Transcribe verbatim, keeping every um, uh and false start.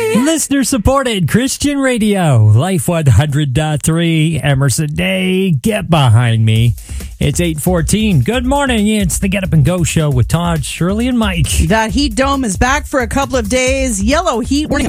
Listener supported Christian radio. Life one hundred point three. Emerson Day. Get behind me. It's eight fourteen. Good morning. It's the Get Up and Go show with Todd, Shirley, and Mike. That heat dome is back for a couple of days. Yellow heat warning.